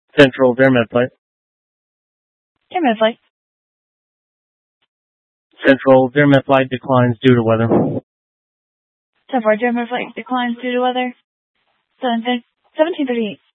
Central, their mid-flight. Air mid-flight. Central, their mid-flight declines due to weather. 10-4, air mid-flight declines due to weather. 1738.